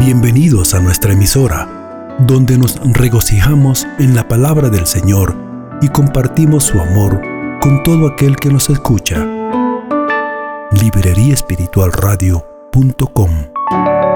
Bienvenidos a nuestra emisora, donde nos regocijamos en la palabra del Señor y compartimos su amor con todo aquel que nos escucha. libreriaespiritualradio.com